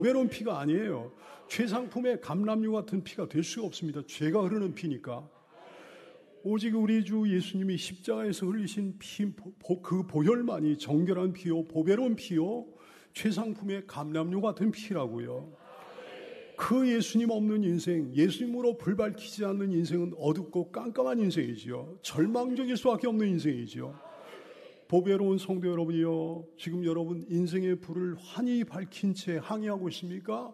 외로운 피가 아니에요. 최상품의 감람류 같은 피가 될 수가 없습니다. 죄가 흐르는 피니까. 오직 우리 주 예수님이 십자가에서 흘리신 피, 그 보혈만이 정결한 피요, 보배로운 피요, 최상품의 감람류 같은 피라고요. 그 예수님 없는 인생, 예수님으로 불 밝히지 않는 인생은 어둡고 깜깜한 인생이지요. 절망적일 수밖에 없는 인생이지요. 보배로운 성도 여러분이요, 지금 여러분 인생의 불을 환히 밝힌 채 항해하고 있습니까?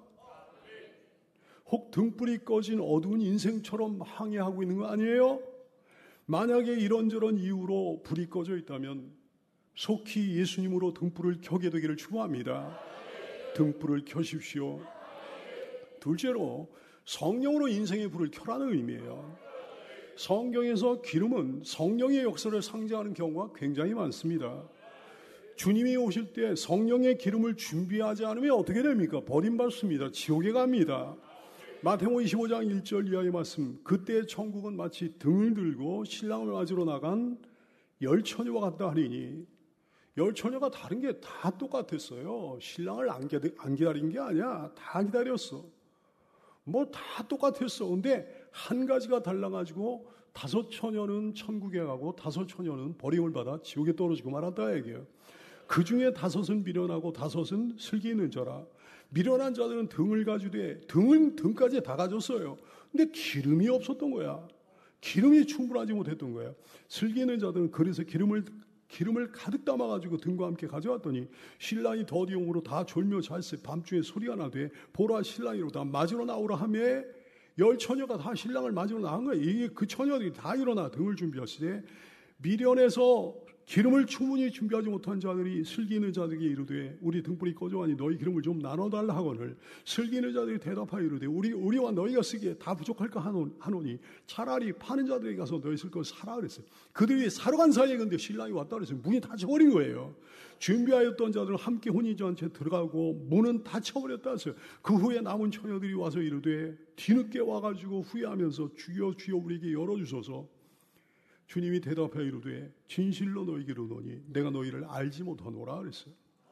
혹 등불이 꺼진 어두운 인생처럼 항해하고 있는 거 아니에요? 만약에 이런저런 이유로 불이 꺼져 있다면 속히 예수님으로 등불을 켜게 되기를 축원합니다. 등불을 켜십시오. 둘째로 성령으로 인생의 불을 켜라는 의미예요. 성경에서 기름은 성령의 역사를 상징하는 경우가 굉장히 많습니다. 주님이 오실 때 성령의 기름을 준비하지 않으면 어떻게 됩니까? 버림받습니다. 지옥에 갑니다. 마태복음 25장 1절 이하의 말씀, 그때 천국은 마치 등을 들고 신랑을 맞으러 나간 열 처녀와 같다 하리니, 열 처녀가 다른 게 다 똑같았어요. 신랑을 안 기다린 게 아니야. 다 기다렸어. 뭐 다 똑같았어. 근데 한 가지가 달라가지고 5 처녀는 천국에 가고 5 처녀는 버림을 받아 지옥에 떨어지고 말았다 얘기예요. 그 중에 5은 미련하고 5은 슬기 있는 자라. 미련한 자들은 등을 가지되 등까지 다 가졌어요. 근데 기름이 없었던 거야. 기름이 충분하지 못했던 거야. 슬기 있는 자들은 그래서 기름을 가득 담아가지고 등과 함께 가져왔더니 신랑이 더디용으로 다 졸며 잤을 밤중에 소리가 나되 보라 신랑이로다 맞으러 나오라 하며 10 처녀가 다 신랑을 맞으러 나간 거예요. 이게 그 처녀들이 다 일어나 등을 준비하시되 미련해서 기름을 충분히 준비하지 못한 자들이 슬기 있는 자들에게 이르되 우리 등불이 꺼져가니 너희 기름을 좀 나눠달라 하거늘 슬기 있는 자들이 대답하여 이르되 우리와 너희가 쓰기에 다 부족할까 하노니 차라리 파는 자들에게 가서 너희 쓸 걸 사라 그랬어요. 그들이 사러 간 사이에 근데 신랑이 왔다 그랬어요. 문이 닫혀버린 거예요. 준비하였던 자들은 함께 혼인잔치에 들어가고 문은 닫혀버렸다 했어요. 그 후에 남은 처녀들이 와서 이르되 뒤늦게 와가지고 후회하면서 주여 주여 우리에게 열어주소서. 주님이 대답하여 이르되 진실로 너희에게 이르노니 내가 너희를 알지 못하노라 그랬어요.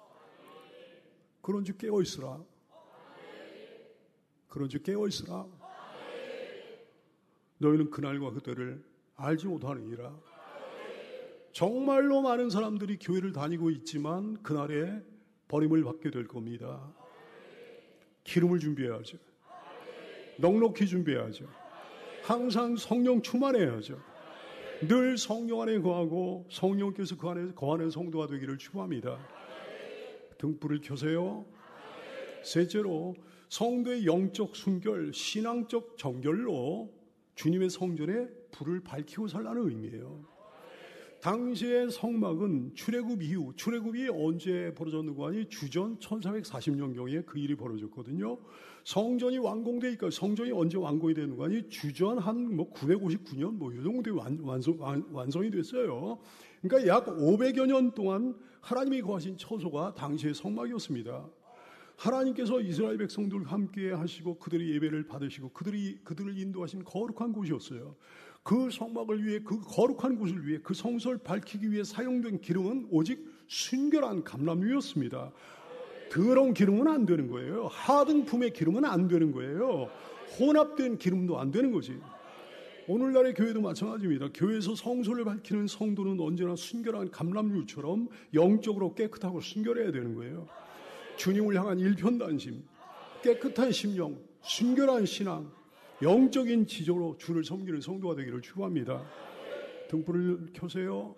그런즉 깨어있으라. 그런즉 깨어있으라. 너희는 그날과 그때를 알지 못하느니라. 정말로 많은 사람들이 교회를 다니고 있지만 그날에 버림을 받게 될 겁니다. 기름을 준비해야죠. 넉넉히 준비해야죠. 항상 성령 충만해야죠. 늘 성령 안에 거하고 성령께서 그 안에 거하는 성도가 되기를 축원합니다. 등불을 켜세요. 셋째로 성도의 영적 순결, 신앙적 정결로 주님의 성전에 불을 밝히고 살라는 의미예요. 당시의 성막은 출애굽 이후, 출애굽이 언제 벌어졌는가 하니 주전 1440년경에 그 일이 벌어졌거든요. 성전이 완공되니까 성전이 언제 완공이 되는가 하니 주전 한 959년 이 정도에 완성이 됐어요. 그러니까 약 500여 년 동안 하나님이 거하신 처소가 당시의 성막이었습니다. 하나님께서 이스라엘 백성들과 함께 하시고 그들의 예배를 받으시고 그들을 인도하신 거룩한 곳이었어요. 그 성막을 위해, 그 거룩한 곳을 위해, 그 성소를 밝히기 위해 사용된 기름은 오직 순결한 감람유였습니다. 더러운 기름은 안 되는 거예요. 하등품의 기름은 안 되는 거예요. 혼합된 기름도 안 되는 거지. 오늘날의 교회도 마찬가지입니다. 교회에서 성소를 밝히는 성도는 언제나 순결한 감람유처럼 영적으로 깨끗하고 순결해야 되는 거예요. 주님을 향한 일편단심, 깨끗한 심령, 순결한 신앙, 영적인 지조로 주를 섬기는 성도가 되기를 축원합니다. 등불을 켜세요.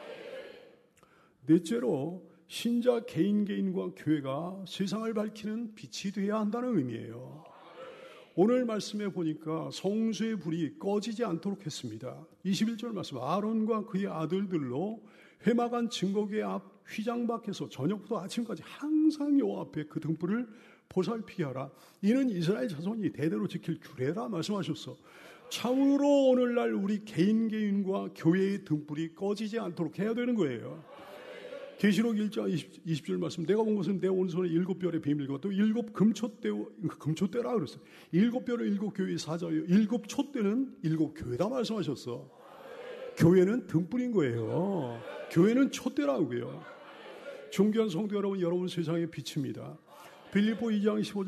넷째로 신자 개인과 교회가 세상을 밝히는 빛이 되어야 한다는 의미예요. 오늘 말씀에 보니까 성소의 불이 꺼지지 않도록 했습니다. 21절 말씀, 아론과 그의 아들들로 회막안 증거궤 앞 휘장 밖에서 저녁부터 아침까지 항상 여호와 앞에 그 등불을 보살피게 하라. 이는 이스라엘 자손이 대대로 지킬 규례라 말씀하셨어. 참으로 오늘날 우리 개인과 교회의 등불이 꺼지지 않도록 해야 되는 거예요. 계시록 1장 20절 말씀, 내가 본 것은 내 오른손에 7별의 비밀과 또 7 금촛대라 그랬어요. 7별은 7 교회의 사자예요. 7 촛대는 7 교회다 말씀하셨어. 교회는 등불인 거예요. 교회는 촛대라고요. 존귀한 성도 여러분, 여러분 세상의 빛입니다. 빌립보 2장 15절